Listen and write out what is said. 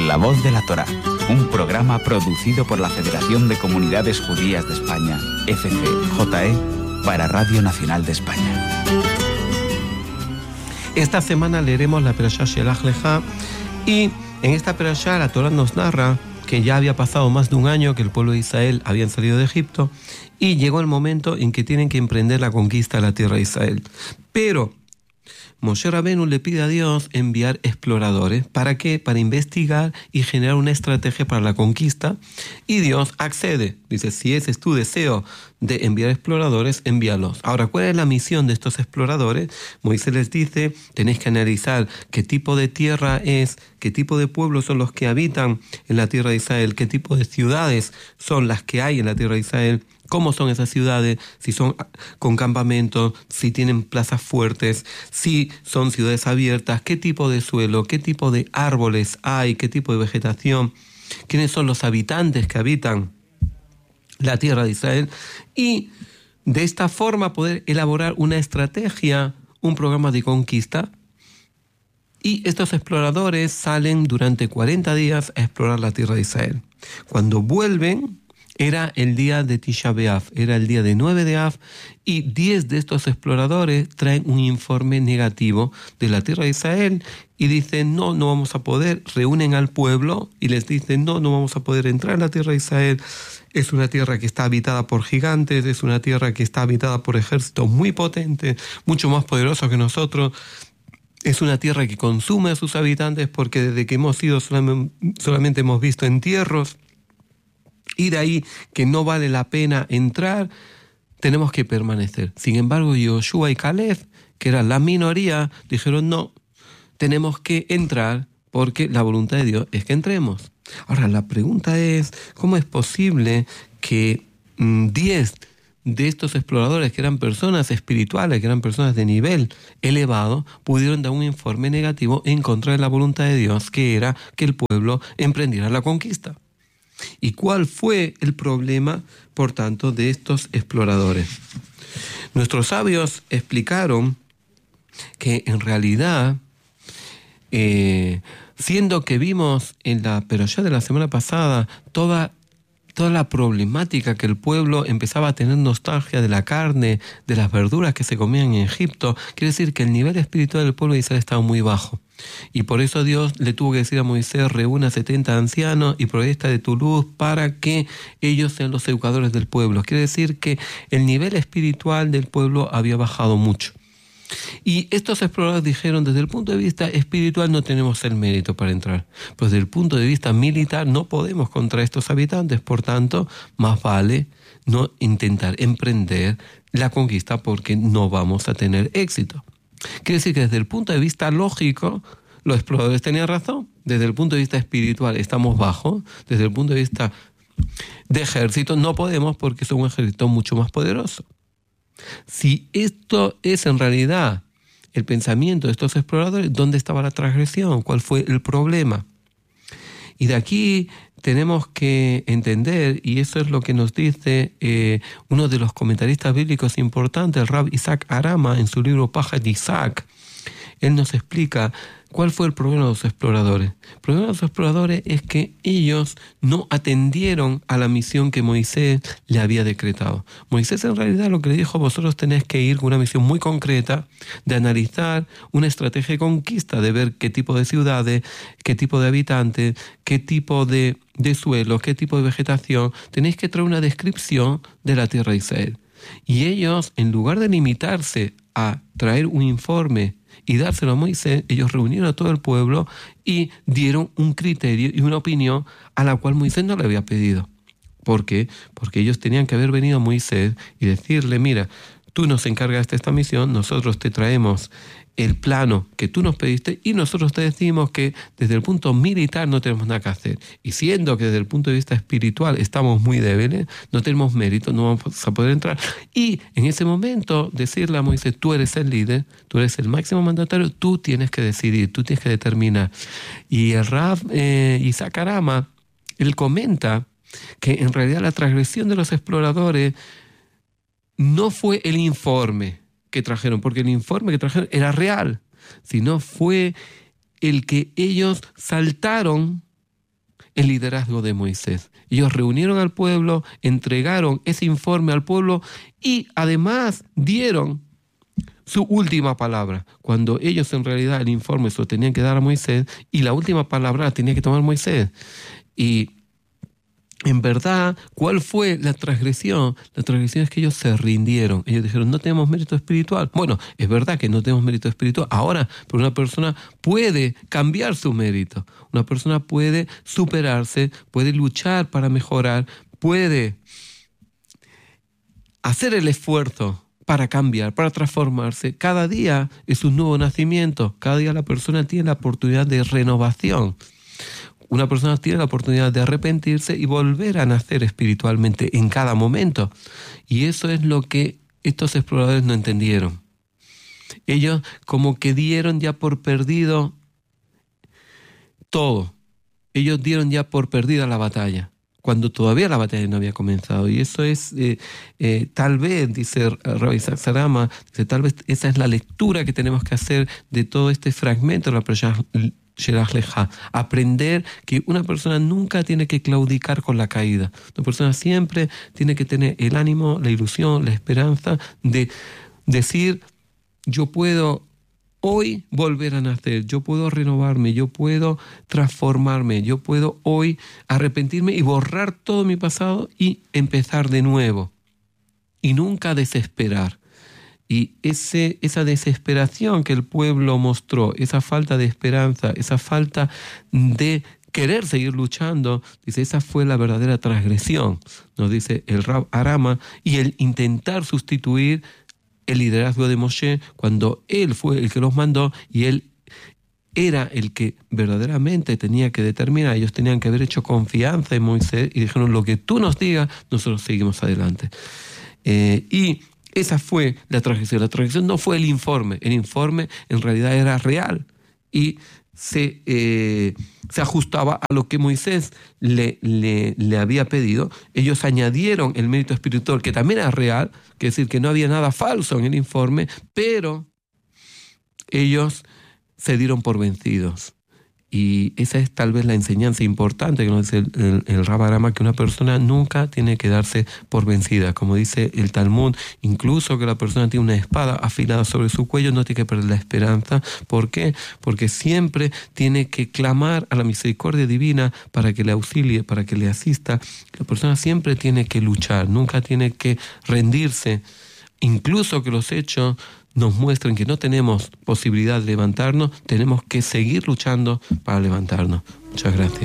La Voz de la Torá, un programa producido por la Federación de Comunidades Judías de España, FCJE, para Radio Nacional de España. Esta semana leeremos la Perashá Shelach Lecha, y en esta Perashá la Torá nos narra que ya había pasado más de un año que el pueblo de Israel habían salido de Egipto y llegó el momento en que tienen que emprender la conquista de la tierra de Israel. Pero Moshe Rabenu le pide a Dios enviar exploradores. ¿Para qué? Para investigar y generar una estrategia para la conquista. Y Dios accede. Dice, si ese es tu deseo de enviar exploradores, envíalos. Ahora, ¿cuál es la misión de estos exploradores? Moisés les dice, tenéis que analizar qué tipo de tierra es, qué tipo de pueblos son los que habitan en la tierra de Israel, qué tipo de ciudades son las que hay en la tierra de Israel, cómo son esas ciudades, si son con campamentos, si tienen plazas fuertes, si son ciudades abiertas, qué tipo de suelo, qué tipo de árboles hay, qué tipo de vegetación, quiénes son los habitantes que habitan la tierra de Israel, y de esta forma poder elaborar una estrategia, un programa de conquista. Y estos exploradores salen durante 40 días a explorar la tierra de Israel. Cuando vuelven, era el día de Tisha B'Av, era el día de 9 de Av, y 10 de estos exploradores traen un informe negativo de la tierra de Israel y dicen, no vamos a poder, reúnen al pueblo y les dicen, no vamos a poder entrar en la tierra de Israel, es una tierra que está habitada por gigantes, es una tierra que está habitada por ejércitos muy potentes, mucho más poderosos que nosotros. Es una tierra que consume a sus habitantes porque desde que hemos ido solamente hemos visto entierros. Y de ahí que no vale la pena entrar, tenemos que permanecer. Sin embargo, Yoshua y Caleb, que eran la minoría, dijeron no, tenemos que entrar porque la voluntad de Dios es que entremos. Ahora, la pregunta es, ¿cómo es posible que 10 de estos exploradores, que eran personas espirituales, que eran personas de nivel elevado, pudieron dar un informe negativo en contra de la voluntad de Dios, que era que el pueblo emprendiera la conquista? ¿Y cuál fue el problema, por tanto, de estos exploradores? Nuestros sabios explicaron que en realidad, siendo que vimos en la Perashá de la semana pasada toda la problemática que el pueblo empezaba a tener nostalgia de la carne, de las verduras que se comían en Egipto, quiere decir que el nivel espiritual del pueblo de Israel estaba muy bajo. Y por eso Dios le tuvo que decir a Moisés, reúna 70 ancianos y proyecta de tu luz para que ellos sean los educadores del pueblo. Quiere decir que el nivel espiritual del pueblo había bajado mucho. Y estos exploradores dijeron, desde el punto de vista espiritual no tenemos el mérito para entrar, pero desde el punto de vista militar no podemos contra estos habitantes, por tanto, más vale no intentar emprender la conquista porque no vamos a tener éxito. Quiere decir que desde el punto de vista lógico, los exploradores tenían razón. Desde el punto de vista espiritual estamos bajos, desde el punto de vista de ejército no podemos porque es un ejército mucho más poderoso. Si esto es en realidad el pensamiento de estos exploradores, ¿dónde estaba la transgresión? ¿Cuál fue el problema? Y de aquí tenemos que entender, y eso es lo que nos dice uno de los comentaristas bíblicos importantes, el Rab Isaac Arama, en su libro Pajat Isaac. Él nos explica cuál fue el problema de los exploradores. El problema de los exploradores es que ellos no atendieron a la misión que Moisés le había decretado. Moisés en realidad lo que le dijo, vosotros tenéis que ir con una misión muy concreta de analizar una estrategia de conquista, de ver qué tipo de ciudades, qué tipo de habitantes, qué tipo de suelo, qué tipo de vegetación. Tenéis que traer una descripción de la tierra de Israel. Y ellos, en lugar de limitarse a traer un informe y dárselo a Moisés, ellos reunieron a todo el pueblo y dieron un criterio y una opinión a la cual Moisés no le había pedido. ¿Por qué? Porque ellos tenían que haber venido a Moisés y decirle, mira, tú nos encargas de esta misión, nosotros te traemos el plano que tú nos pediste y nosotros te decimos que desde el punto militar no tenemos nada que hacer. Y siendo que desde el punto de vista espiritual estamos muy débiles, no tenemos mérito, no vamos a poder entrar. Y en ese momento decirle a Moisés, tú eres el líder, tú eres el máximo mandatario, tú tienes que decidir, tú tienes que determinar. Y el Rav Isaac Arama, él comenta que en realidad la transgresión de los exploradores no fue el informe que trajeron, porque el informe que trajeron era real, sino fue el que ellos saltaron el liderazgo de Moisés. Ellos reunieron al pueblo, entregaron ese informe al pueblo y además dieron su última palabra, cuando ellos en realidad el informe se lo tenían que dar a Moisés y la última palabra la tenía que tomar Moisés. Y en verdad, ¿cuál fue la transgresión? La transgresión es que ellos se rindieron. Ellos dijeron, no tenemos mérito espiritual. Bueno, es verdad que no tenemos mérito espiritual ahora, pero una persona puede cambiar su mérito. Una persona puede superarse, puede luchar para mejorar, puede hacer el esfuerzo para cambiar, para transformarse. Cada día es un nuevo nacimiento. Cada día la persona tiene la oportunidad de renovación. Una persona tiene la oportunidad de arrepentirse y volver a nacer espiritualmente en cada momento. Y eso es lo que estos exploradores no entendieron. Ellos como que dieron ya por perdido todo. Ellos dieron ya por perdida la batalla, cuando todavía la batalla no había comenzado. Y eso es, tal vez, dice Rabbi Isaac Sarama, tal vez esa es la lectura que tenemos que hacer de todo este fragmento de la Parashá Shelach Lecha. Aprender que una persona nunca tiene que claudicar con la caída. Una persona siempre tiene que tener el ánimo, la ilusión, la esperanza de decir, yo puedo hoy volver a nacer, yo puedo renovarme, yo puedo transformarme, yo puedo hoy arrepentirme y borrar todo mi pasado y empezar de nuevo. Y nunca desesperar. Y esa desesperación que el pueblo mostró, esa falta de esperanza, esa falta de querer seguir luchando, dice, esa fue la verdadera transgresión, nos dice el Rab Arama, y el intentar sustituir el liderazgo de Moshe cuando él fue el que los mandó y él era el que verdaderamente tenía que determinar. Ellos tenían que haber hecho confianza en Moisés y dijeron, lo que tú nos digas, nosotros seguimos adelante. Y esa fue la transgresión. La transgresión no fue el informe en realidad era real y se ajustaba a lo que Moisés le había pedido. Ellos añadieron el mérito espiritual, que también era real, que es decir, que no había nada falso en el informe, pero ellos se dieron por vencidos. Y esa es tal vez la enseñanza importante que nos dice el Rab Arama, que una persona nunca tiene que darse por vencida. Como dice el Talmud, incluso que la persona tiene una espada afilada sobre su cuello, no tiene que perder la esperanza. ¿Por qué? Porque siempre tiene que clamar a la misericordia divina para que le auxilie, para que le asista. La persona siempre tiene que luchar, nunca tiene que rendirse. Incluso que los hechos nos muestren que no tenemos posibilidad de levantarnos, tenemos que seguir luchando para levantarnos. Muchas gracias.